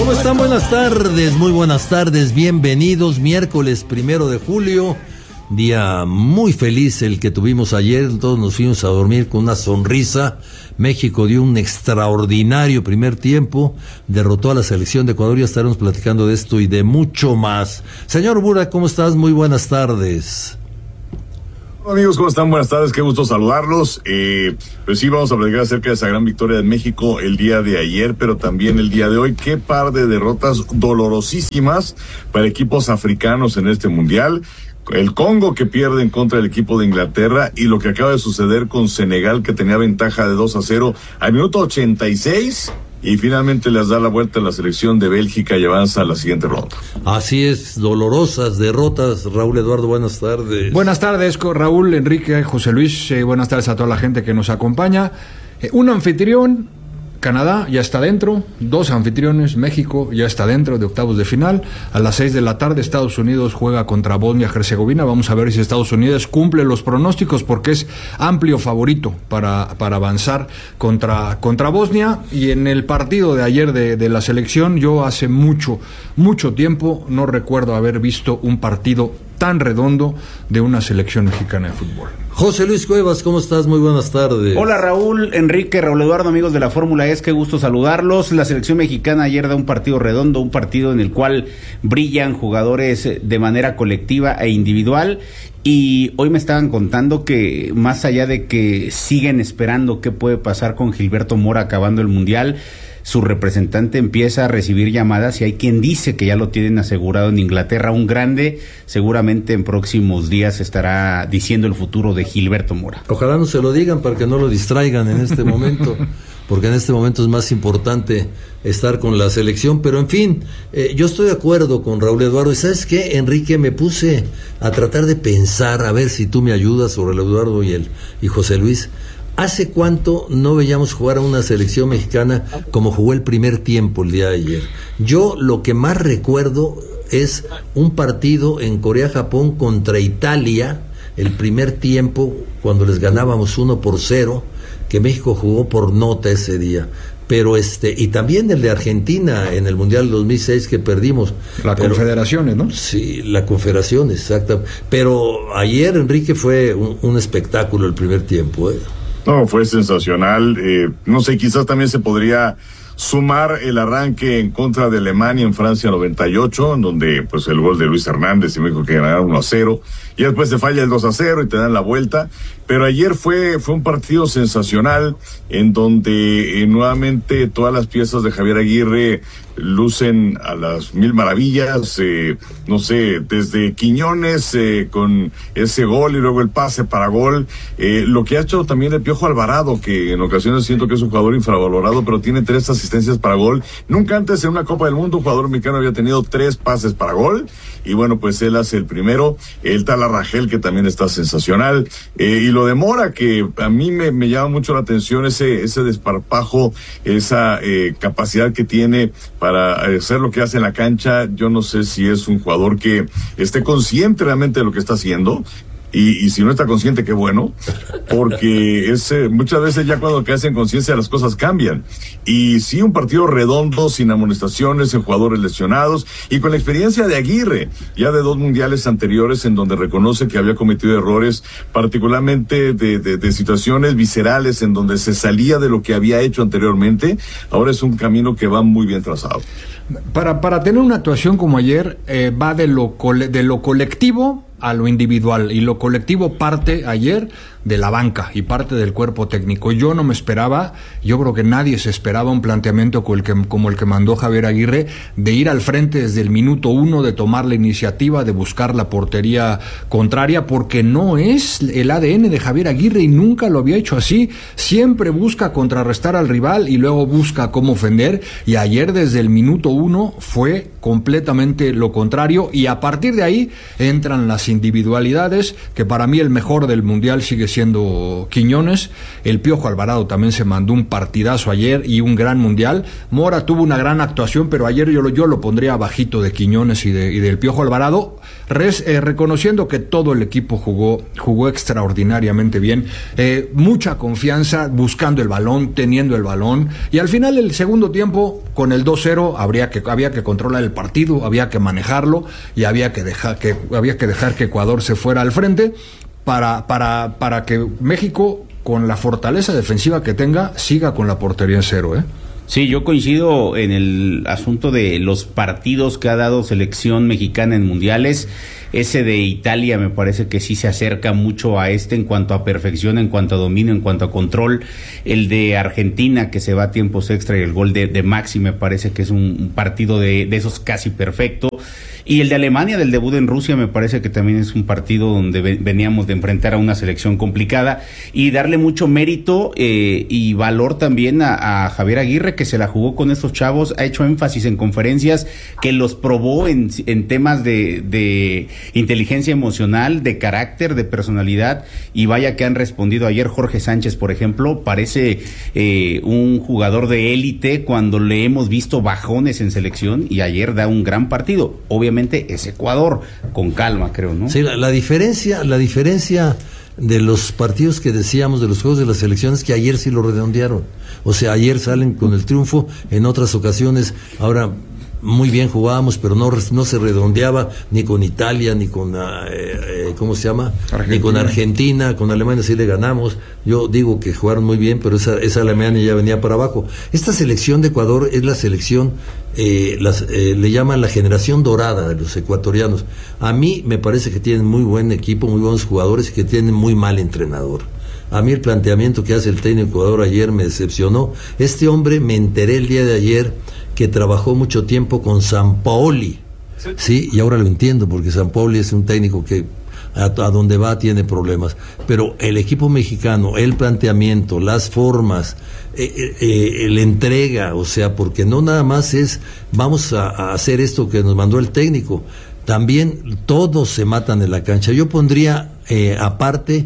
¿Cómo están? Buenas tardes, muy buenas tardes, bienvenidos. Miércoles 1 de julio, día muy feliz el que tuvimos ayer. Todos nos fuimos a dormir con una sonrisa. México dio un extraordinario primer tiempo, derrotó a la selección de Ecuador. Ya estaremos platicando de esto y de mucho más. Señor Bura, ¿cómo estás? Muy buenas tardes. Amigos, ¿cómo están? Buenas tardes, qué gusto saludarlos. Pues sí, vamos a platicar acerca de esa gran victoria de México el día de ayer, pero también el día de hoy. Qué par de derrotas dolorosísimas para equipos africanos en este mundial. El Congo, que pierde en contra del equipo de Inglaterra, y lo que acaba de suceder con Senegal, que tenía ventaja de 2-0 al minuto 86. Y finalmente les da la vuelta a la selección de Bélgica y avanza a la siguiente ronda. Así es, dolorosas derrotas. Raúl Eduardo, buenas tardes. Buenas tardes, Raúl, Enrique, José Luis, buenas tardes a toda la gente que nos acompaña. Un anfitrión, Canadá ya está dentro, 2 anfitriones, México ya está dentro de octavos de final. A las 6 de la tarde Estados Unidos juega contra Bosnia-Herzegovina. Vamos a ver si Estados Unidos cumple los pronósticos, porque es amplio favorito para avanzar contra Bosnia. Y en el partido de ayer de la selección, yo hace mucho tiempo no recuerdo haber visto un partido tan redondo de una selección mexicana de fútbol. José Luis Cuevas, ¿cómo estás? Muy buenas tardes. Hola Raúl, Enrique, Raúl Eduardo, amigos de la Fórmula E, qué gusto saludarlos. La selección mexicana ayer da un partido redondo, un partido en el cual brillan jugadores de manera colectiva e individual. Y hoy me estaban contando que más allá de que siguen esperando qué puede pasar con Gilberto Mora acabando el Mundial, su representante empieza a recibir llamadas y hay quien dice que ya lo tienen asegurado en Inglaterra. Un grande seguramente en próximos días estará diciendo el futuro de Gilberto Mora. Ojalá no se lo digan para que no lo distraigan en este momento, porque en este momento es más importante estar con la selección. Pero en fin, yo estoy de acuerdo con Raúl Eduardo. ¿Y sabes qué, Enrique? Me puse a tratar de pensar, a ver si tú me ayudas, sobre Raúl Eduardo y José Luis. ¿Hace cuánto no veíamos jugar a una selección mexicana como jugó el primer tiempo el día de ayer? Yo lo que más recuerdo es un partido en Corea-Japón contra Italia, el primer tiempo, cuando les ganábamos 1-0, que México jugó por nota ese día. Pero y también el de Argentina en el Mundial 2006 que perdimos. Confederaciones, ¿no? Sí, la Confederación, exacto. Pero ayer, Enrique, fue un espectáculo el primer tiempo, No, fue sensacional. No sé, quizás también se podría sumar el arranque en contra de Alemania en Francia 98, en donde pues el gol de Luis Hernández y México que ganaron 1-0, y después se falla el 2-0 y te dan la vuelta. Pero ayer fue un partido sensacional, en donde nuevamente todas las piezas de Javier Aguirre lucen a las mil maravillas. No sé, desde Quiñones con ese gol y luego el pase para gol, lo que ha hecho también el Piojo Alvarado, que en ocasiones siento que es un jugador infravalorado, pero tiene 3 asistencias para gol. Nunca antes en una Copa del Mundo un jugador mexicano había tenido 3 pases para gol, y bueno, pues él hace el primero. El Tala Rangel, que también está sensacional, y lo de Mora, que a mí me llama mucho la atención, ese desparpajo, esa capacidad que tiene para hacer lo que hace en la cancha. Yo no sé si es un jugador que esté consciente realmente de lo que está haciendo. Y si no está consciente, qué bueno, porque muchas veces ya cuando quedas en conciencia las cosas cambian. Y sí, un partido redondo, sin amonestaciones, en jugadores lesionados, y con la experiencia de Aguirre, ya de 2 mundiales anteriores, en donde reconoce que había cometido errores, particularmente de situaciones viscerales, en donde se salía de lo que había hecho anteriormente. Ahora es un camino que va muy bien trazado. Para tener una actuación como ayer, va de lo colectivo a lo individual, y lo colectivo parte ayer de la banca y parte del cuerpo técnico. Yo no me esperaba, yo creo que nadie se esperaba un planteamiento como el que mandó Javier Aguirre, de ir al frente desde el minuto 1, de tomar la iniciativa, de buscar la portería contraria, porque no es el ADN de Javier Aguirre y nunca lo había hecho así. Siempre busca contrarrestar al rival y luego busca cómo ofender, y ayer desde el minuto 1 fue completamente lo contrario, y a partir de ahí entran las individualidades, que para mí el mejor del Mundial sigue siendo Quiñones. El Piojo Alvarado también se mandó un partidazo ayer y un gran Mundial. Mora tuvo una gran actuación, pero ayer yo lo pondría bajito de Quiñones y del Piojo Alvarado, reconociendo que todo el equipo jugó extraordinariamente bien, mucha confianza, buscando el balón, teniendo el balón, y al final el segundo tiempo con el 2-0 había que controlar el partido, había que manejarlo y había que dejar que Ecuador se fuera al frente para que México, con la fortaleza defensiva que tenga, siga con la portería en cero, Sí, yo coincido en el asunto de los partidos que ha dado selección mexicana en mundiales. Ese de Italia me parece que sí se acerca mucho a en cuanto a perfección, en cuanto a dominio, en cuanto a control. El de Argentina, que se va a tiempos extra, y el gol de Maxi me parece que es un partido de esos casi perfecto. Y el de Alemania, del debut en Rusia, me parece que también es un partido donde veníamos de enfrentar a una selección complicada, y darle mucho mérito y valor también a Javier Aguirre, que se la jugó con estos chavos, ha hecho énfasis en conferencias, que los probó en temas de inteligencia emocional, de carácter, de personalidad, y vaya que han respondido. Ayer Jorge Sánchez, por ejemplo, parece un jugador de élite cuando le hemos visto bajones en selección, y ayer da un gran partido. Obviamente es Ecuador, con calma, creo, ¿no? Sí, la diferencia de los partidos que decíamos, de los juegos de las selecciones, que ayer sí lo redondearon. O sea, ayer salen con el triunfo, en otras ocasiones, ahora muy bien jugábamos, pero no se redondeaba ni con Italia, ni con ¿cómo se llama? Argentina. Ni con Argentina. Con Alemania sí le ganamos. Yo digo que jugaron muy bien, pero esa Alemania ya venía para abajo. Esta selección de Ecuador es la selección, le llaman la generación dorada de los ecuatorianos. A mí me parece que tienen muy buen equipo, muy buenos jugadores, y que tienen muy mal entrenador. A mí el planteamiento que hace el técnico de Ecuador ayer me decepcionó. Este hombre, me enteré el día de ayer que trabajó mucho tiempo con Sampaoli, sí, y ahora lo entiendo, porque Sampaoli es un técnico que a donde va tiene problemas, pero el equipo mexicano, el planteamiento, las formas, la entrega, o sea, porque no nada más es vamos a hacer esto que nos mandó el técnico, también todos se matan en la cancha. Yo pondría aparte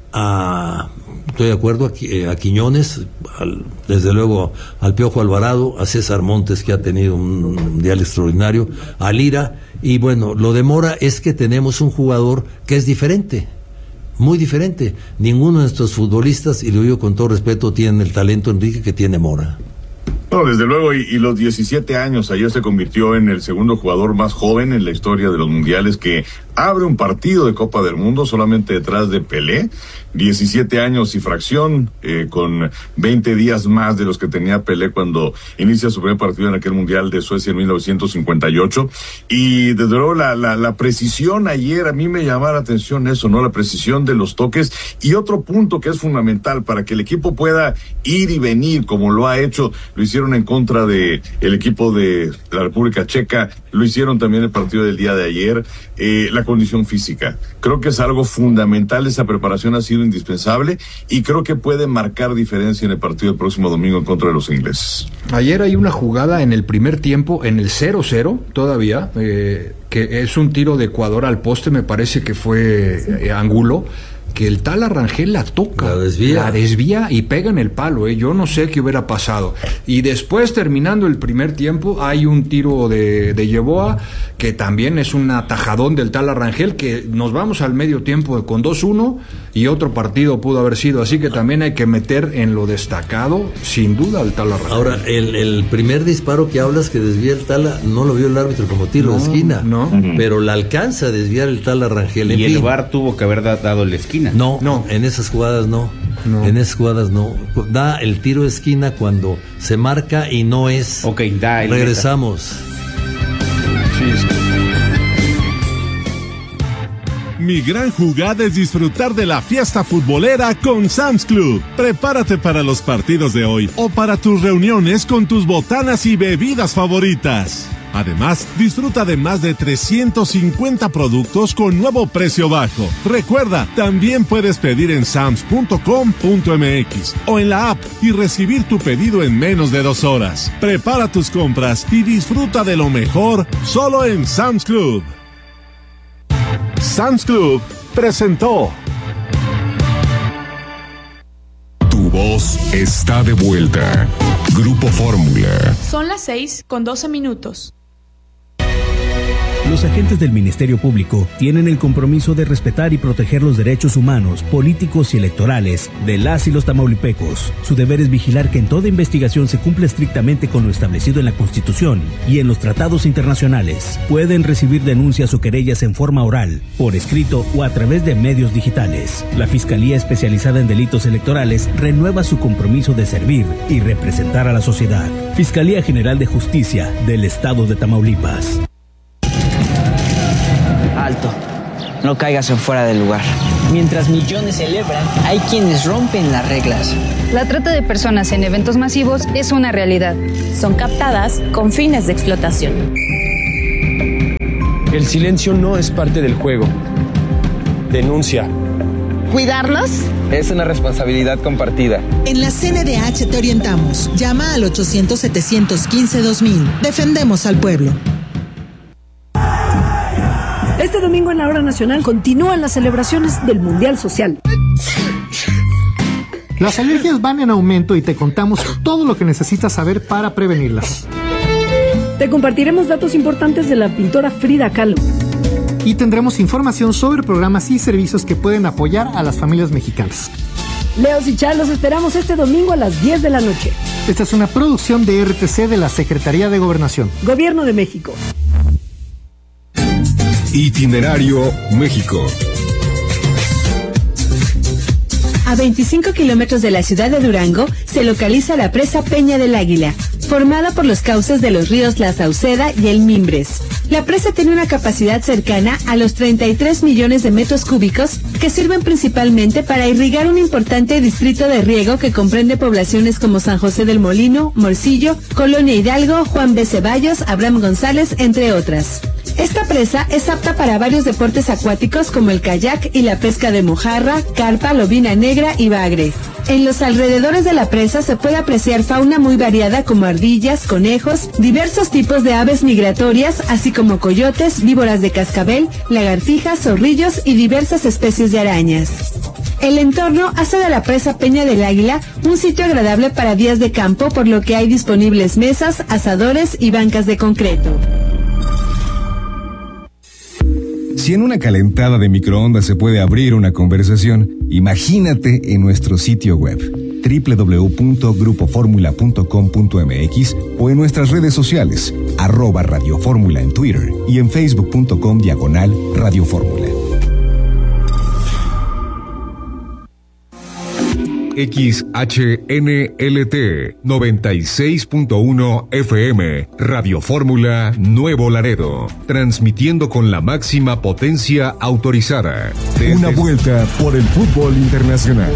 estoy de acuerdo, a Quiñones, desde luego al Piojo Alvarado, a César Montes, que ha tenido un mundial extraordinario, a Lira, y bueno, lo de Mora es que tenemos un jugador que es diferente, muy diferente. Ninguno de nuestros futbolistas, y lo digo con todo respeto, tiene el talento, Enrique, que tiene Mora. No, desde luego, y los 17 años, ayer se convirtió en el segundo jugador más joven en la historia de los mundiales que abre un partido de Copa del Mundo, solamente detrás de Pelé. 17 años y fracción, con 20 días más de los que tenía Pelé cuando inicia su primer partido en aquel mundial de Suecia en 1958. Y desde luego la precisión ayer, a mí me llamaba la atención eso, ¿no? La precisión de los toques, y otro punto que es fundamental para que el equipo pueda ir y venir como lo ha hecho. Lo hicieron en contra de el equipo de la República Checa, lo hicieron también el partido del día de ayer. La condición física, creo que es algo fundamental, esa preparación ha sido indispensable, y creo que puede marcar diferencia en el partido del próximo domingo en contra de los ingleses. Ayer hay una jugada en el primer tiempo, en el 0-0 todavía, que es un tiro de Ecuador al poste, me parece que fue Angulo, que el Tala Rangel la toca, la desvía y pega en el palo, yo no sé qué hubiera pasado. Y después, terminando el primer tiempo, hay un tiro de Yeboah, que también es un atajadón del Tala Rangel, que nos vamos al medio tiempo con 2-1, y otro partido pudo haber sido, así que también hay que meter en lo destacado, sin duda, al Tala Rangel. Ahora, el primer disparo que hablas que desvía el Tala, no lo vio el árbitro como tiro de esquina, pero la alcanza a desviar el Tala Rangel. Y el VAR tuvo que haber dado la esquina. No, en esas jugadas no. En esas jugadas no. Da el tiro de esquina cuando se marca y no es. Ok, da el regresamos. Mi gran jugada es disfrutar de la fiesta futbolera con Sam's Club. Prepárate para los partidos de hoy o para tus reuniones con tus botanas y bebidas favoritas. Además, disfruta de más de 350 productos con nuevo precio bajo. Recuerda, también puedes pedir en sams.com.mx o en la app y recibir tu pedido en menos de 2 horas. Prepara tus compras y disfruta de lo mejor solo en Sam's Club. Sam's Club presentó. Tu voz está de vuelta. Grupo Fórmula. Son las 6:12. Los agentes del Ministerio Público tienen el compromiso de respetar y proteger los derechos humanos, políticos y electorales de las y los tamaulipecos. Su deber es vigilar que en toda investigación se cumpla estrictamente con lo establecido en la Constitución y en los tratados internacionales. Pueden recibir denuncias o querellas en forma oral, por escrito o a través de medios digitales. La Fiscalía Especializada en Delitos Electorales renueva su compromiso de servir y representar a la sociedad. Fiscalía General de Justicia del Estado de Tamaulipas. Alto, no caigas en fuera del lugar. Mientras millones celebran, hay quienes rompen las reglas. La trata de personas en eventos masivos es una realidad. Son captadas con fines de explotación. El silencio no es parte del juego. Denuncia. ¿Cuidarlos? Es una responsabilidad compartida. En la CNDH te orientamos. Llama al 800-715-2000. Defendemos al pueblo. Este domingo en la Hora Nacional continúan las celebraciones del Mundial Social. Las alergias van en aumento y te contamos todo lo que necesitas saber para prevenirlas. Te compartiremos datos importantes de la pintora Frida Kahlo. Y tendremos información sobre programas y servicios que pueden apoyar a las familias mexicanas. Leos y Char, los esperamos este domingo a las 10 de la noche. Esta es una producción de RTC de la Secretaría de Gobernación. Gobierno de México. Itinerario México. A 25 kilómetros de la ciudad de Durango se localiza la presa Peña del Águila, formada por los cauces de los ríos La Sauceda y el Mimbres. La presa tiene una capacidad cercana a los 33 millones de metros cúbicos que sirven principalmente para irrigar un importante distrito de riego que comprende poblaciones como San José del Molino, Morcillo, Colonia Hidalgo, Juan B. Ceballos, Abraham González, entre otras. Esta presa es apta para varios deportes acuáticos como el kayak y la pesca de mojarra, carpa, lobina negra y bagre. En los alrededores de la presa se puede apreciar fauna muy variada como ardillas, conejos, diversos tipos de aves migratorias, así como coyotes, víboras de cascabel, lagartijas, zorrillos y diversas especies de arañas. El entorno hace de la presa Peña del Águila un sitio agradable para días de campo, por lo que hay disponibles mesas, asadores y bancas de concreto. Si en una calentada de microondas se puede abrir una conversación, imagínate en nuestro sitio web www.grupoformula.com.mx o en nuestras redes sociales @radioformula en Twitter y en facebook.com/radioformula. XHNLT 96.1 FM, Radio Fórmula Nuevo Laredo, transmitiendo con la máxima potencia autorizada. Una vuelta por el fútbol internacional.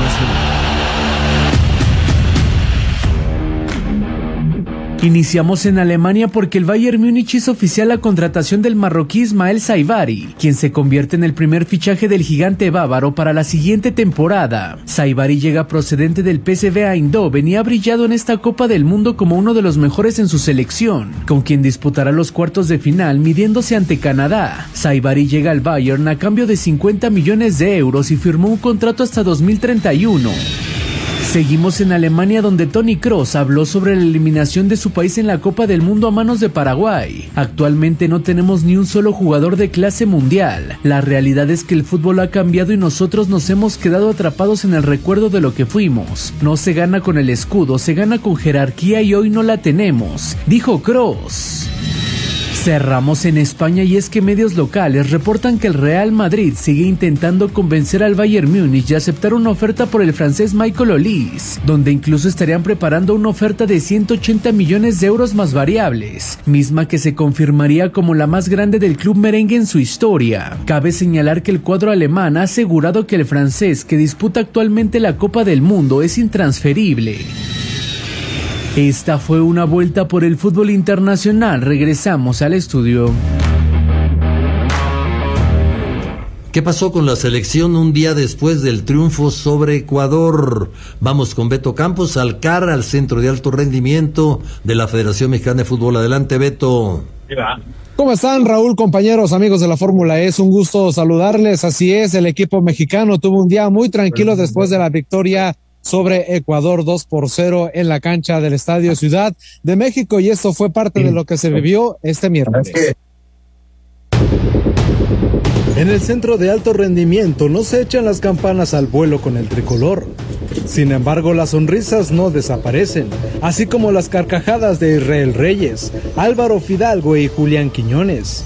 Iniciamos en Alemania porque el Bayern Múnich hizo oficial la contratación del marroquí Ismael Saibari, quien se convierte en el primer fichaje del gigante bávaro para la siguiente temporada. Saibari llega procedente del PSV Eindhoven y ha brillado en esta Copa del Mundo como uno de los mejores en su selección, con quien disputará los cuartos de final midiéndose ante Canadá. Saibari llega al Bayern a cambio de 50 millones de euros y firmó un contrato hasta 2031. Seguimos en Alemania, donde Toni Kroos habló sobre la eliminación de su país en la Copa del Mundo a manos de Paraguay. Actualmente no tenemos ni un solo jugador de clase mundial. La realidad es que el fútbol ha cambiado y nosotros nos hemos quedado atrapados en el recuerdo de lo que fuimos. No se gana con el escudo, se gana con jerarquía y hoy no la tenemos, dijo Kroos. Cerramos en España y es que medios locales reportan que el Real Madrid sigue intentando convencer al Bayern Múnich de aceptar una oferta por el francés Michael Olise, donde incluso estarían preparando una oferta de 180 millones de euros más variables, misma que se confirmaría como la más grande del club merengue en su historia. Cabe señalar que el cuadro alemán ha asegurado que el francés, que disputa actualmente la Copa del Mundo, es intransferible. Esta fue una vuelta por el fútbol internacional. Regresamos al estudio. ¿Qué pasó con la selección un día después del triunfo sobre Ecuador? Vamos con Beto Campos, al CAR, al Centro de Alto Rendimiento de la Federación Mexicana de Fútbol. Adelante, Beto. ¿Cómo están, Raúl, compañeros, amigos de la Fórmula E? Es un gusto saludarles. Así es, el equipo mexicano tuvo un día muy tranquilo después de la victoria sobre Ecuador 2-0 en la cancha del Estadio Ciudad de México, y esto fue parte de lo que se vivió este miércoles. En el centro de alto rendimiento no se echan las campanas al vuelo con el tricolor. Sin embargo, las sonrisas no desaparecen, así como las carcajadas de Israel Reyes, Álvaro Fidalgo y Julián Quiñones.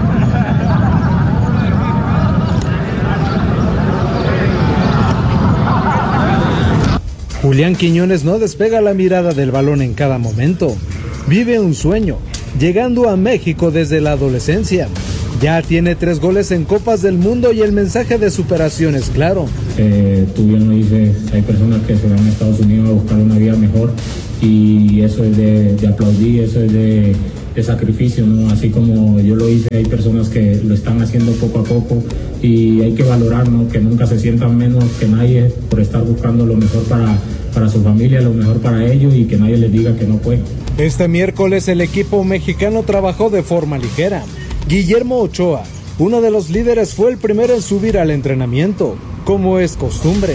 Julián Quiñones no despega la mirada del balón en cada momento. Vive un sueño, llegando a México desde la adolescencia. Ya tiene 3 goles en Copas del Mundo y el mensaje de superación es claro. Tú bien lo dices, hay personas que se van a Estados Unidos a buscar una vida mejor y eso es de aplaudir, eso es de sacrificio, ¿no? Así como yo lo hice, hay personas que lo están haciendo poco a poco y hay que valorar, ¿no? Que nunca se sientan menos que nadie por estar buscando lo mejor para su familia, lo mejor para ellos y que nadie les diga que no puede. Este miércoles el equipo mexicano trabajó de forma ligera. Guillermo Ochoa, uno de los líderes, fue el primero en subir al entrenamiento, como es costumbre.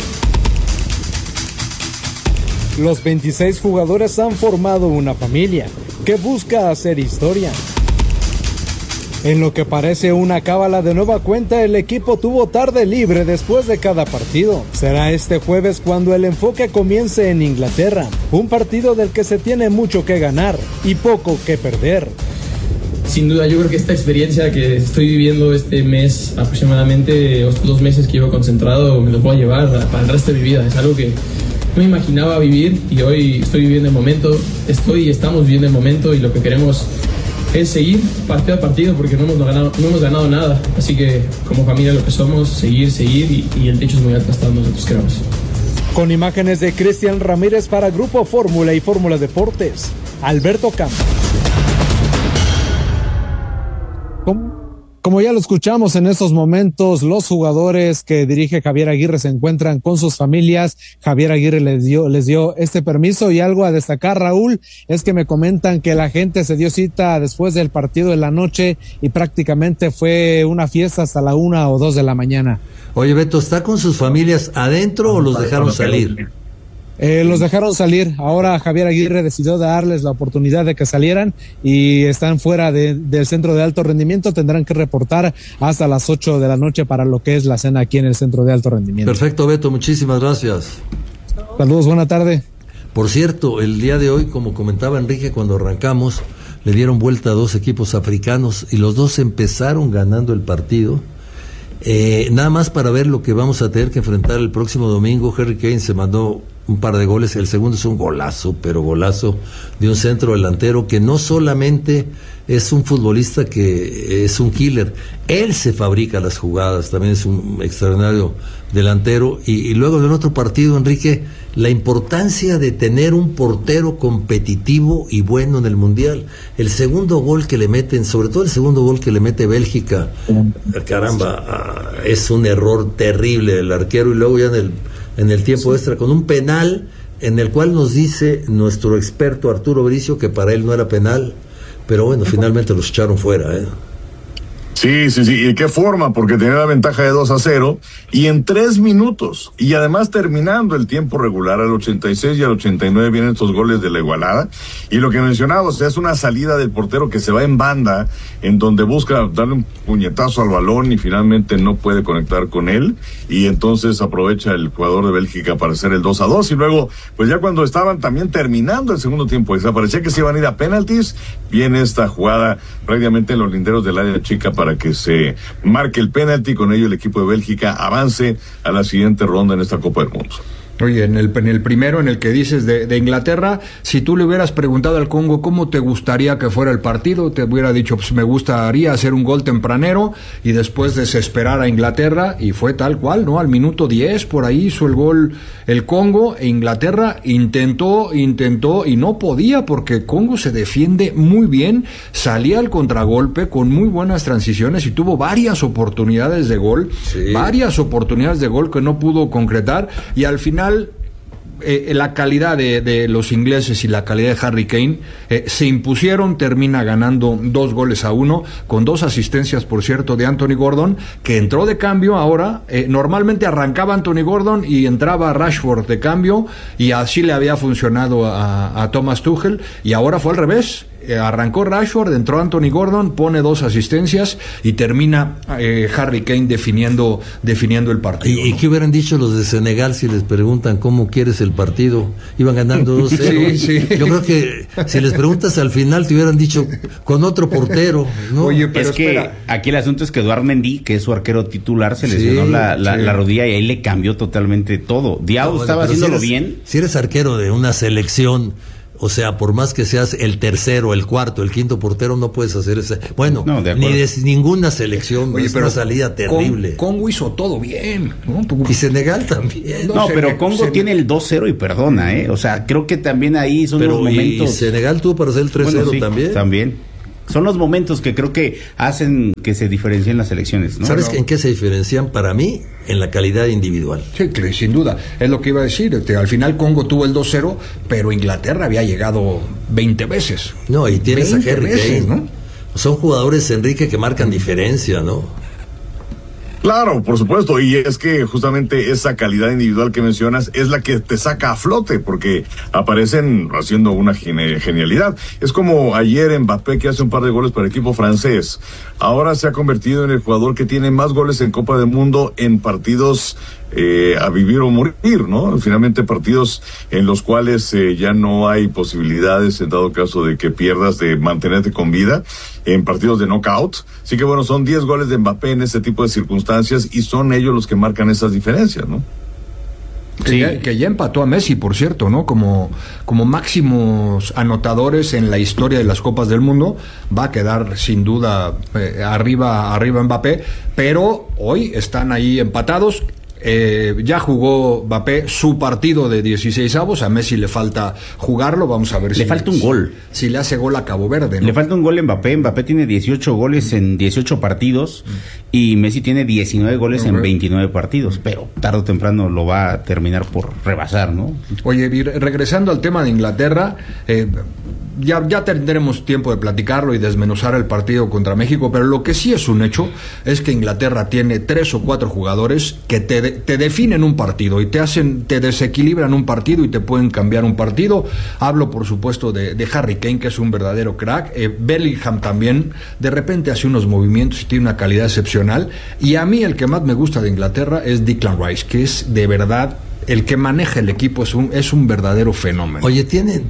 Los 26 jugadores han formado una familia que busca hacer historia. En lo que parece una cábala de nueva cuenta, el equipo tuvo tarde libre después de cada partido. Será este jueves cuando el enfoque comience en Inglaterra, un partido del que se tiene mucho que ganar y poco que perder. Sin duda, yo creo que esta experiencia que estoy viviendo este mes, aproximadamente 2 meses que llevo concentrado, me los voy a llevar para el resto de mi vida. Es algo que no me imaginaba vivir y hoy estoy viviendo el momento, estamos viviendo el momento y lo que queremos es seguir partido a partido porque no hemos ganado nada. Así que como familia lo que somos, seguir y el techo es muy alto hasta donde nosotros queramos. Con imágenes de Cristian Ramírez para Grupo Fórmula y Fórmula Deportes, Alberto Campos. Como ya lo escuchamos en estos momentos, los jugadores que dirige Javier Aguirre se encuentran con sus familias. Javier Aguirre les dio este permiso, y algo a destacar, Raúl, es que me comentan que la gente se dio cita después del partido de la noche y prácticamente fue una fiesta hasta la 1 o 2 de la mañana. Oye, Beto, ¿está con sus familias adentro o los dejaron salir? Los dejaron salir. Ahora Javier Aguirre decidió darles la oportunidad de que salieran y están fuera del centro de alto rendimiento. Tendrán que reportar hasta las 8 de la noche para lo que es la cena aquí en el centro de alto rendimiento. Perfecto, Beto, muchísimas gracias. Saludos, buena tarde. Por cierto, el día de hoy, como comentaba Enrique cuando arrancamos, le dieron vuelta a 2 equipos africanos y los 2 empezaron ganando el partido. Nada más para ver lo que vamos a tener que enfrentar el próximo domingo. Harry Kane se mandó un par de goles, el segundo es un golazo, pero golazo de un centro delantero que no solamente es un futbolista que es un killer, él se fabrica las jugadas, también es un extraordinario delantero. Y luego en otro partido, Enrique, la importancia de tener un portero competitivo y bueno en el Mundial. El segundo gol que le meten, sobre todo el segundo gol que le mete Bélgica, caramba, es un error terrible del arquero, y luego ya en el tiempo extra con un penal en el cual nos dice nuestro experto Arturo Bricio que para él no era penal, pero bueno, finalmente los echaron fuera, ¿eh? Sí, ¿y qué forma? Porque tenía la ventaja de 2-0 y en 3 minutos, y además terminando el tiempo regular, al 86 y al 89 vienen estos goles de la igualada, y lo que mencionábamos es una salida del portero que se va en banda, en donde busca darle un puñetazo al balón y finalmente no puede conectar con él, y entonces aprovecha el jugador de Bélgica para hacer el 2-2, y luego, pues ya cuando estaban también terminando el segundo tiempo, parecía que se iban a ir a penaltis, viene esta jugada prácticamente en los linderos del área chica para que se marque el penalti, con ello el equipo de Bélgica avance a la siguiente ronda en esta Copa del Mundo. Oye, en el primero, en el que dices de Inglaterra, si tú le hubieras preguntado al Congo cómo te gustaría que fuera el partido, te hubiera dicho, pues me gustaría hacer un gol tempranero y después desesperar a Inglaterra, y fue tal cual, ¿no? Al minuto 10, por ahí hizo el gol el Congo, e Inglaterra intentó y no podía, porque Congo se defiende muy bien, salía al contragolpe con muy buenas transiciones y tuvo varias oportunidades de gol, que no pudo concretar, y al final la calidad de los ingleses y la calidad de Harry Kane se impusieron, termina ganando 2-1 con 2 asistencias, por cierto, de Anthony Gordon, que entró de cambio ahora. Normalmente arrancaba Anthony Gordon y entraba Rashford de cambio, y así le había funcionado a Thomas Tuchel, y ahora fue al revés. Arrancó Rashford, entró Anthony Gordon, pone 2 asistencias y termina Harry Kane definiendo el partido. ¿Y qué hubieran dicho los de Senegal si les preguntan cómo quieres el partido? Iban ganando 2-0. Sí. Yo creo que si les preguntas al final te hubieran dicho con otro portero, ¿no? Oye, pero es que aquí el asunto es que Eduard Mendy, que es su arquero titular, se lesionó la rodilla, y ahí le cambió totalmente todo. Diao estaba haciéndolo bien. Si eres arquero de una selección, o sea, por más que seas el tercero, el cuarto, el quinto portero, no puedes hacer esa. Bueno, ni de ninguna selección. Oye, es una salida terrible. Congo hizo todo bien, ¿no? Y Senegal también. No, pero Congo tiene el 2-0 y perdona, O sea, creo que también ahí son los momentos. Y Senegal tuvo para hacer el 3-0 también. También. Son los momentos que creo que hacen que se diferencien las selecciones, ¿no? ¿Sabes en qué se diferencian? Para mí, en la calidad individual. Sí, sin duda. Es lo que iba a decir. Al final Congo tuvo el 2-0, pero Inglaterra había llegado 20 veces. No, y tienes a Harry Kane, ¿no? Son jugadores, Enrique, que marcan diferencia, ¿no? Claro, por supuesto, y es que justamente esa calidad individual que mencionas es la que te saca a flote, porque aparecen haciendo una genialidad. Es como ayer Mbappé, que hace un par de goles para el equipo francés. Ahora se ha convertido en el jugador que tiene más goles en Copa del Mundo en partidos a vivir o morir, ¿no? Finalmente partidos en los cuales ya no hay posibilidades, en dado caso de que pierdas, de mantenerte con vida, en partidos de knockout. Así que bueno, son 10 goles de Mbappé en ese tipo de circunstancias, y son ellos los que marcan esas diferencias, ¿no? Que ya empató a Messi, por cierto, ¿no? Como máximos anotadores en la historia de las Copas del Mundo. Va a quedar sin duda arriba Mbappé, pero hoy están ahí empatados. Ya jugó Mbappé su partido de 16avos, a Messi le falta jugarlo, vamos a ver le falta un gol. Si le hace gol a Cabo Verde, ¿no? Le falta un gol a Mbappé tiene 18 goles en 18 partidos y Messi tiene 19 goles en 29 partidos, pero tarde o temprano lo va a terminar por rebasar, ¿no? Oye, regresando al tema de Inglaterra, ya tendremos tiempo de platicarlo y desmenuzar el partido contra México, pero lo que sí es un hecho es que Inglaterra tiene 3 o 4 jugadores que te definen un partido y te desequilibran un partido y te pueden cambiar un partido. Hablo, por supuesto, de Harry Kane, que es un verdadero crack. Bellingham también de repente hace unos movimientos y tiene una calidad excepcional, y a mí el que más me gusta de Inglaterra es Declan Rice, que es de verdad el que maneja el equipo, es un verdadero fenómeno. Oye, tienen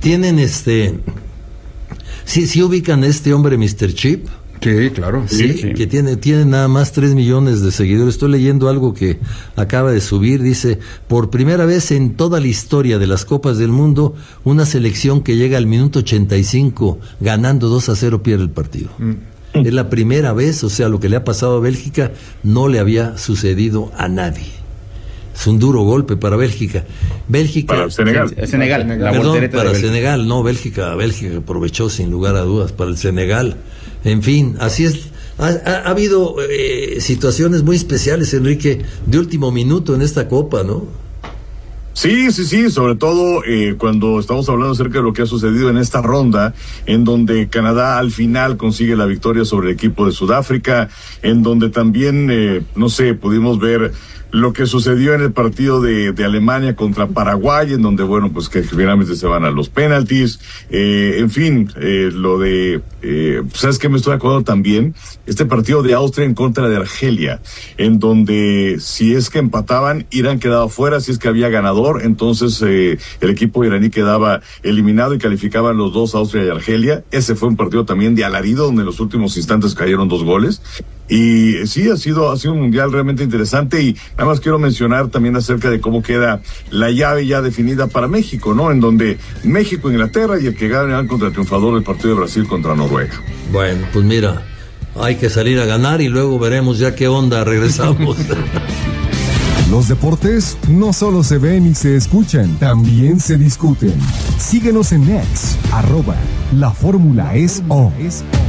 Sí ubican a este hombre, Mr. Chip. Sí, claro. Sí. Que tiene nada más 3 millones de seguidores. Estoy leyendo algo que acaba de subir. Dice, por primera vez en toda la historia de las Copas del Mundo, una selección que llega al minuto 85 ganando 2-0 pierde el partido. Es la primera vez, o sea, lo que le ha pasado a Bélgica no le había sucedido a nadie. Es un duro golpe para Bélgica. Para Senegal. Perdón, para Senegal, no, Bélgica aprovechó sin lugar a dudas para el Senegal. En fin, así es. Ha habido situaciones muy especiales, Enrique, de último minuto en esta Copa, ¿no? Sí, sobre todo cuando estamos hablando acerca de lo que ha sucedido en esta ronda, en donde Canadá al final consigue la victoria sobre el equipo de Sudáfrica, en donde también, pudimos ver lo que sucedió en el partido de Alemania contra Paraguay, en donde, pues que finalmente se van a los penaltis, en fin, lo de, ¿sabes qué me estoy acordando también? Este partido de Austria en contra de Argelia, en donde si es que empataban, Irán quedaba fuera, si es que había ganador, entonces el equipo iraní quedaba eliminado y calificaban los dos, Austria y Argelia. Ese fue un partido también de alarido, donde en los últimos instantes cayeron 2 goles. Y sí, ha sido un mundial realmente interesante, y nada más quiero mencionar también acerca de cómo queda la llave ya definida para México, ¿no? En donde México, Inglaterra, y el que gane contra el triunfador del partido de Brasil contra Noruega. Bueno, pues mira, hay que salir a ganar y luego veremos ya qué onda, regresamos. Los deportes no solo se ven y se escuchan, también se discuten. Síguenos en X, @LaFórmulaEsO.